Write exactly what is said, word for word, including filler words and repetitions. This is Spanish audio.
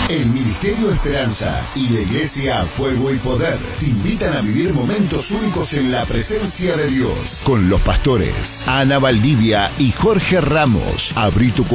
El Ministerio Esperanza y la Iglesia Fuego y Poder te invitan a vivir momentos únicos en la presencia de Dios con los pastores Ana Valdivia y Jorge Ramos. Abrí tu